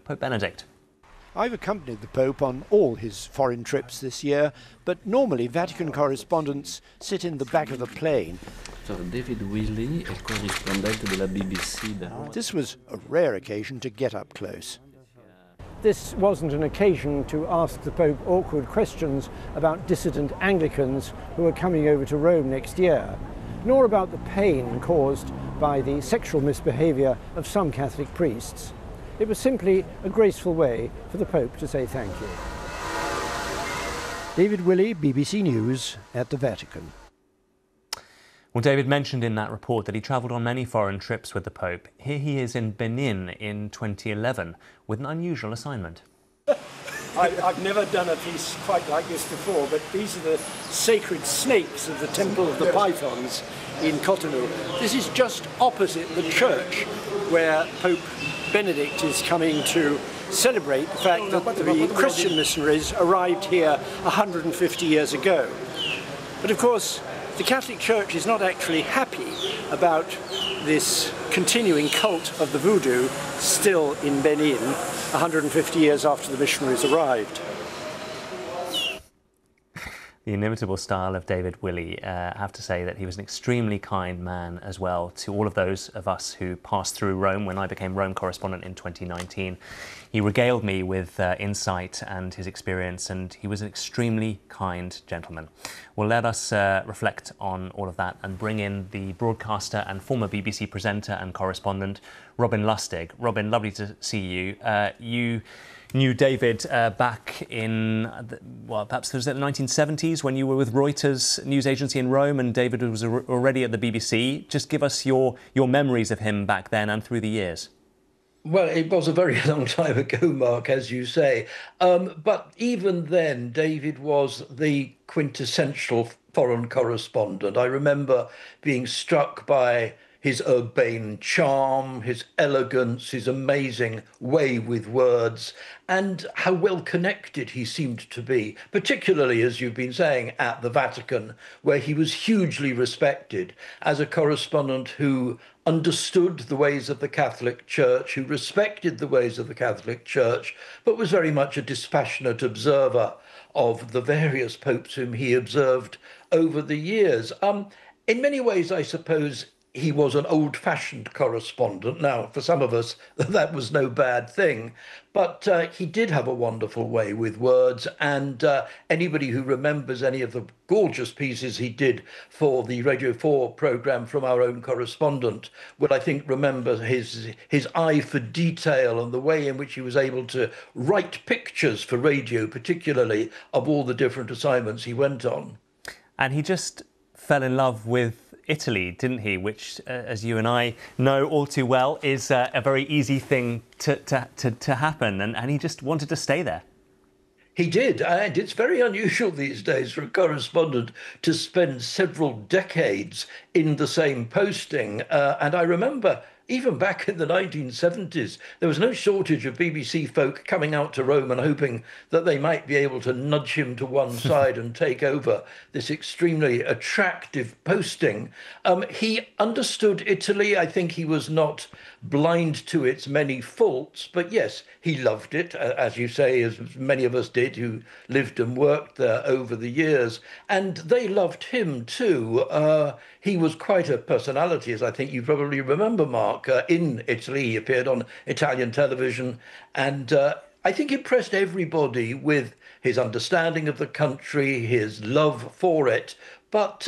Pope Benedict. I've accompanied the Pope on all his foreign trips this year, but normally Vatican correspondents sit in the back of the plane. David Willey est correspondant de la BBC. This was a rare occasion to get up close. This wasn't an occasion to ask the Pope awkward questions about dissident Anglicans who are coming over to Rome next year, nor about the pain caused by the sexual misbehaviour of some Catholic priests. It was simply a graceful way for the Pope to say thank you. David Willey, BBC News at the Vatican. Well, David mentioned in that report that he travelled on many foreign trips with the Pope. Here he is in Benin in 2011 with an unusual assignment. I've never done a piece quite like this before, but these are the sacred snakes of the Temple of the Pythons in Cotonou. This is just opposite the church where Pope Benedict is coming to celebrate the fact that the Christian missionaries arrived here 150 years ago. But of course, the Catholic Church is not actually happy about this continuing cult of the voodoo still in Benin 150 years after the missionaries arrived. The inimitable style of David Willey. I have to say that he was an extremely kind man as well to all of those of us who passed through Rome when I became Rome correspondent in 2019. He regaled me with insight and his experience, and he was an extremely kind gentleman. Well, let us reflect on all of that and bring in the broadcaster and former BBC presenter and correspondent, Robin Lustig. Robin, lovely to see you. You knew David back in, well, perhaps it was in the 1970s when you were with Reuters news agency in Rome, and David was already at the BBC. Just give us your memories of him back then and through the years. Well, it was a very long time ago, Mark, as you say. But even then, David was the quintessential foreign correspondent. I remember being struck by his urbane charm, his elegance, his amazing way with words, and how well connected he seemed to be, particularly, as you've been saying, at the Vatican, where he was hugely respected as a correspondent who understood the ways of the Catholic Church, who respected the ways of the Catholic Church, but was very much a dispassionate observer of the various popes whom he observed over the years. In many ways, I suppose, he was an old-fashioned correspondent. Now, for some of us, that was no bad thing. But he did have a wonderful way with words, and anybody who remembers any of the gorgeous pieces he did for the Radio 4 programme from our own correspondent will, I think, remember his eye for detail and the way in which he was able to write pictures for radio, particularly, of all the different assignments he went on. And he just fell in love with Italy, didn't he? Which, as you and I know all too well, is a very easy thing to happen. And he just wanted to stay there. He did, and it's very unusual these days for a correspondent to spend several decades in the same posting. And I remember, even back in the 1970s, there was no shortage of BBC folk coming out to Rome and hoping that they might be able to nudge him to one side and take over this extremely attractive posting. He understood Italy. I think he was not blind to its many faults, but yes, he loved it, as you say, as many of us did who lived and worked there over the years. And they loved him too. He was quite a personality, as I think you probably remember, Mark. In Italy, he appeared on Italian television, and I think impressed everybody with his understanding of the country, his love for it, but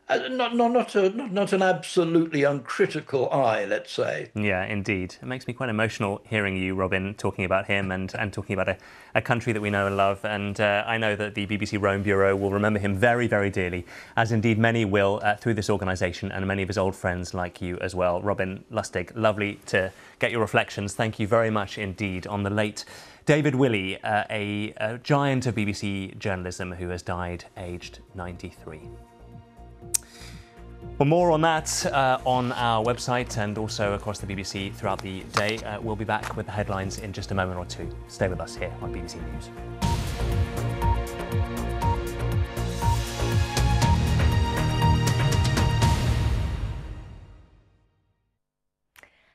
not an absolutely uncritical eye, let's say. Yeah, indeed. It makes me quite emotional hearing you, Robin, talking about him and talking about a country that we know and love. And I know that the BBC Rome Bureau will remember him very, very dearly, as indeed many will through this organisation and many of his old friends like you as well. Robin Lustig, lovely to get your reflections. Thank you very much indeed on the late David Willey, a giant of BBC journalism who has died aged 93. For more on that on our website and also across the BBC throughout the day. We'll be back with the headlines in just a moment or two. Stay with us here on BBC News.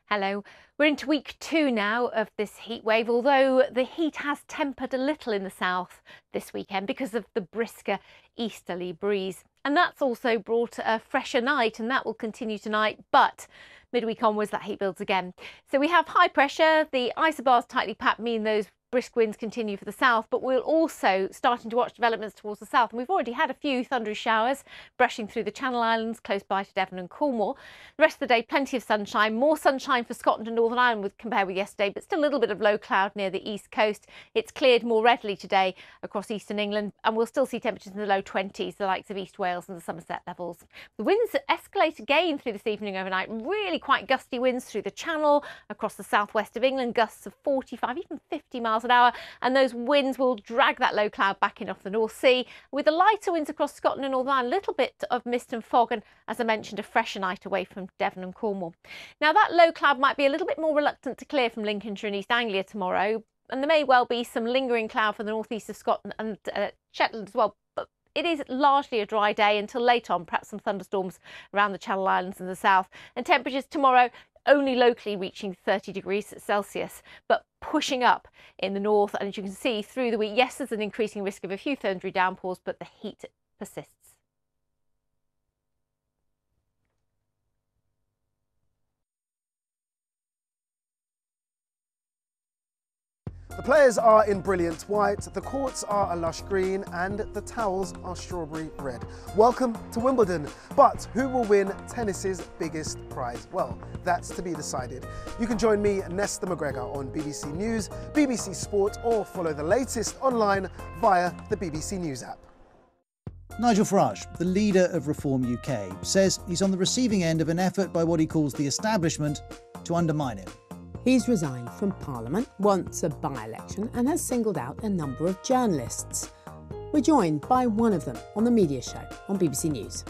Hello. We're into week 2 now of this heat wave, although the heat has tempered a little in the south this weekend because of the brisker easterly breeze. And that's also brought a fresher night, and that will continue tonight, but midweek onwards that heat builds again. So we have high pressure, the isobars tightly packed mean those brisk winds continue for the south, but we're also starting to watch developments towards the south, and we've already had a few thundery showers brushing through the Channel Islands close by to Devon and Cornwall. The rest of the day, plenty of sunshine, more sunshine for Scotland and Northern Ireland compared with yesterday, but still a little bit of low cloud near the east coast. It's cleared more readily today across eastern England, and we'll still see temperatures in the low 20s, the likes of East Wales and the Somerset levels. The winds escalate again through this evening overnight, really quite gusty winds through the Channel, across the southwest of England, gusts of 45, even 50 miles an hour, and those winds will drag that low cloud back in off the North Sea. With the lighter winds across Scotland and Northern Ireland, a little bit of mist and fog, and as I mentioned, a fresher night away from Devon and Cornwall. Now that low cloud might be a little bit more reluctant to clear from Lincolnshire and East Anglia tomorrow, and there may well be some lingering cloud for the northeast of Scotland and Shetland as well. But it is largely a dry day until late on, perhaps some thunderstorms around the Channel Islands and the south. And temperatures tomorrow only locally reaching 30 degrees Celsius, but pushing up in the north. And as you can see through the week, yes, there's an increasing risk of a few thundery downpours, but the heat persists. The players are in brilliant white, the courts are a lush green, and the towels are strawberry red. Welcome to Wimbledon. But who will win tennis's biggest prize? Well, that's to be decided. You can join me, Nesta McGregor, on BBC News, BBC Sport, or follow the latest online via the BBC News app. Nigel Farage, the leader of Reform UK, says he's on the receiving end of an effort by what he calls the establishment to undermine him. He's resigned from Parliament, wants a by-election, and has singled out a number of journalists. We're joined by one of them on the Media Show on BBC News.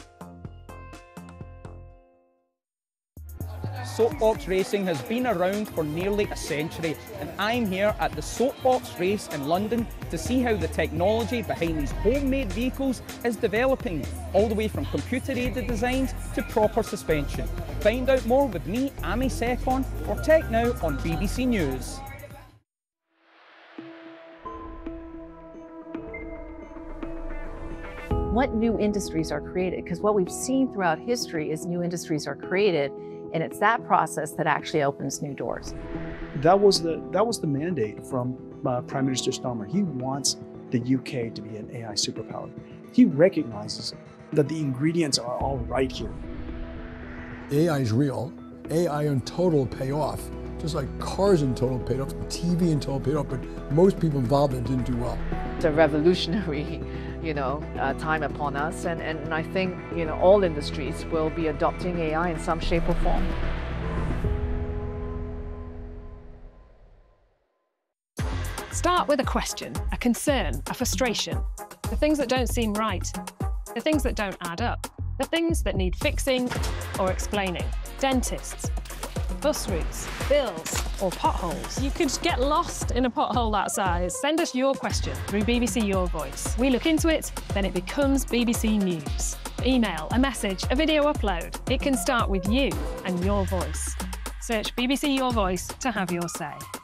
Soapbox racing has been around for nearly a century, and I'm here at the Soapbox race in London to see how the technology behind these homemade vehicles is developing, all the way from computer-aided designs to proper suspension. Find out more with me, Amy Secon, for Tech Now on BBC News. What new industries are created? Because what we've seen throughout history is new industries are created, and it's that process that actually opens new doors. That was the mandate from Prime Minister Starmer. He wants the UK to be an AI superpower. He recognizes that the ingredients are all right here. AI is real. AI in total pay off. Just like cars in total paid off, TV in total paid off, but most people involved in it didn't do well. It's a revolutionary, time upon us, and I think, all industries will be adopting AI in some shape or form. Start with a question, a concern, a frustration. The things that don't seem right, the things that don't add up, the things that need fixing or explaining. Dentists, bus routes, bills, or potholes. You could get lost in a pothole that size. Send us your question through BBC Your Voice. We look into it, then it becomes BBC News. Email, a message, a video upload. It can start with you and your voice. Search BBC Your Voice to have your say.